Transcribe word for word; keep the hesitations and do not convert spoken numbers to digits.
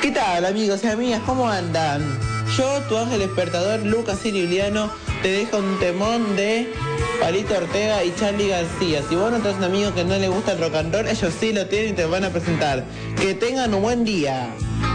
¿Qué tal, amigos y amigas? ¿Cómo andan? Yo, tu ángel despertador, Lucas Sirigliano, te dejo un temón de Palito Ortega y Charly García. Si vos no tenés un amigo que no le gusta el rock and roll, ellos sí lo tienen y te van a presentar. Que tengan un buen día.